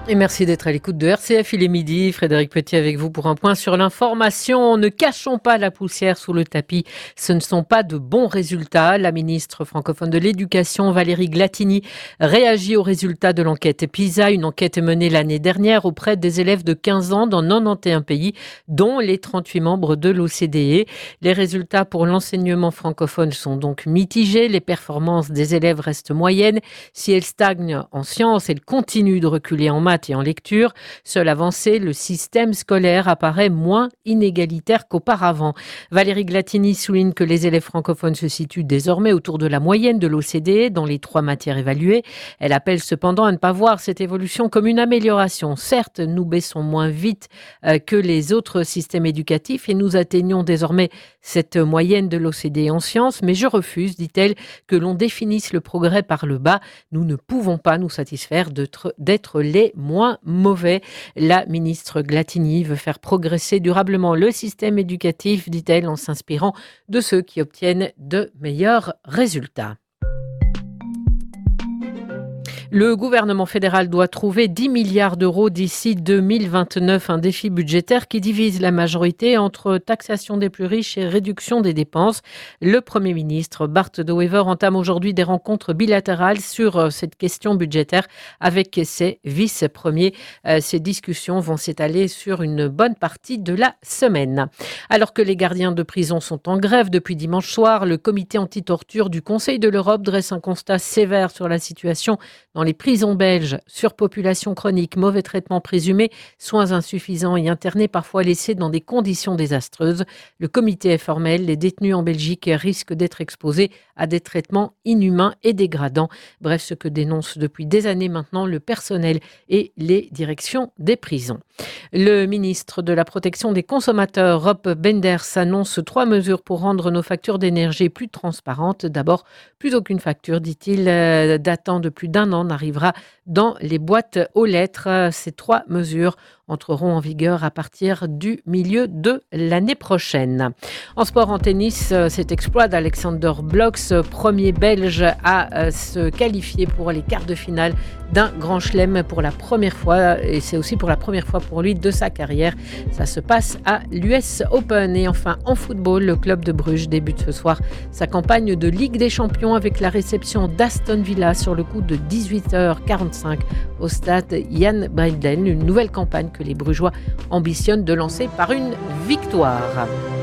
Et merci d'être à l'écoute de RCF, il est midi. Frédéric Petit avec vous pour un point sur l'information. Ne cachons pas la poussière sous le tapis. Ce ne sont pas de bons résultats. La ministre francophone de l'Éducation, Valérie Glatini, réagit aux résultats de l'enquête PISA, une enquête menée l'année dernière auprès des élèves de 15 ans dans 91 pays, dont les 38 membres de l'OCDE. Les résultats pour l'enseignement francophone sont donc mitigés. Les performances des élèves restent moyennes. Si elles stagnent en sciences, elles continuent de reculer en maths et en lecture. Seule avancée, le système scolaire apparaît moins inégalitaire qu'auparavant. Valérie Glatini souligne que les élèves francophones se situent désormais autour de la moyenne de l'OCDE dans les 3 matières évaluées. Elle appelle cependant à ne pas voir cette évolution comme une amélioration. Certes, nous baissons moins vite que les autres systèmes éducatifs et nous atteignons désormais cette moyenne de l'OCDE en sciences, mais je refuse, dit-elle, que l'on définisse le progrès par le bas. Nous ne pouvons pas nous satisfaire d'être les moins mauvais. La ministre Glatini veut faire progresser durablement le système éducatif, dit-elle, en s'inspirant de ceux qui obtiennent de meilleurs résultats. Le gouvernement fédéral doit trouver 10 milliards d'euros d'ici 2029, un défi budgétaire qui divise la majorité entre taxation des plus riches et réduction des dépenses. Le Premier ministre Bart De Wever entame aujourd'hui des rencontres bilatérales sur cette question budgétaire avec ses vice-premiers. Ces discussions vont s'étaler sur une bonne partie de la semaine. Alors que les gardiens de prison sont en grève depuis dimanche soir, le comité anti-torture du Conseil de l'Europe dresse un constat sévère sur la situation dans les prisons belges, surpopulation chronique, mauvais traitements présumés, soins insuffisants et internés parfois laissés dans des conditions désastreuses. Le comité est formel, les détenus en Belgique risquent d'être exposés à des traitements inhumains et dégradants. Bref, ce que dénonce depuis des années maintenant le personnel et les directions des prisons. Le ministre de la Protection des consommateurs, Rob Benders, annonce 3 mesures pour rendre nos factures d'énergie plus transparentes. D'abord, plus aucune facture, dit-il, datant de plus d'1 an n'arrivera dans les boîtes aux lettres. Ces 3 mesures entreront en vigueur à partir du milieu de l'année prochaine. En sport, en tennis, cet exploit d'Alexander Blocks, premier belge à se qualifier pour les quarts de finale d'un grand chelem pour la première fois, et c'est aussi pour la première fois pour lui de sa carrière. Ça se passe à l'US Open. Et enfin, en football, le club de Bruges débute ce soir sa campagne de Ligue des Champions avec la réception d'Aston Villa sur le coup de 18h45 au stade Jan Breydel, une nouvelle campagne que les Brugeois ambitionnent de lancer par une victoire.